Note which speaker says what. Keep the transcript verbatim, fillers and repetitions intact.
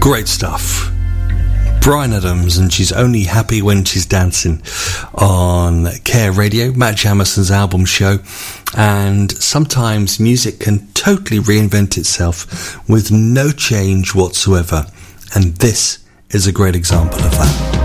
Speaker 1: Great stuff. Bryan Adams, and She's Only Happy When She's Dancing on Care Radio, Matt Jamison's album show. And sometimes music can totally reinvent itself with no change whatsoever. And this is a great example of that.